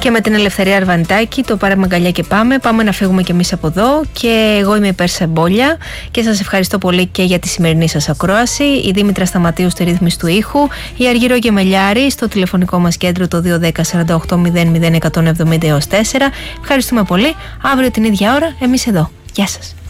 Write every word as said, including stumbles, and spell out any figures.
Και με την Ελευθερία Αρβανιτάκη, το πάρε αγκαλιά και πάμε. Πάμε να φύγουμε κι εμείς από εδώ. Και εγώ είμαι υπέρ Σεμπόλια. Και σας ευχαριστώ πολύ και για τη σημερινή σας ακρόαση. Η Δήμητρα Σταματίου στη ρύθμιση του ήχου. Η Αργύρο Γεμελιάρη στο τηλεφωνικό μας κέντρο το δύο ένα μηδέν σαράντα οκτώ μηδέν μηδέν εκατόν εβδομήντα έως τέσσερα. Ευχαριστούμε πολύ. Αύριο την ίδια ώρα εμείς εδώ. Γεια σας.